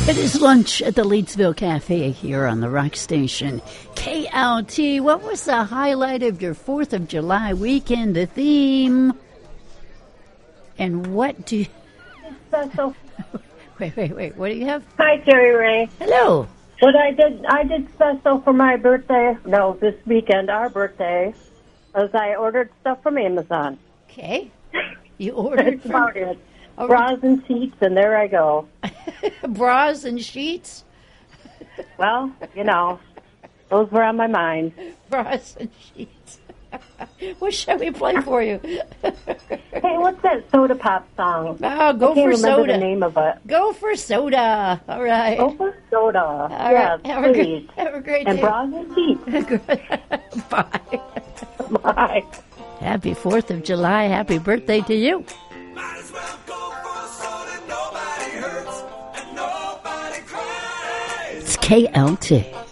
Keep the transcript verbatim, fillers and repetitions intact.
It is lunch at the Leedsville Cafe here on the Rock Station. K L T, what was the highlight of your fourth of July weekend, the theme? And what do you... Special. Wait, wait, wait, what do you have? Hi, Terry Ray. Hello. What I did, I did special for my birthday. No, this weekend, our birthday, was I ordered stuff from Amazon. Okay. You ordered That's about it. Oh, Bras and sheets, and there I go. Bras and sheets? Well, you know, those were on my mind. Bras and sheets. What shall we play for you? Hey, what's that Soda Pop song? Oh, go I can't for remember soda. the name of it. Go for soda. All right. Go for soda. All yes, right. Have please. A good, have a great and day. bras and sheets. Bye. Bye. Happy fourth of July. Happy birthday to you. Might as well go for soda. Nobody hurts and nobody cries. It's K L T.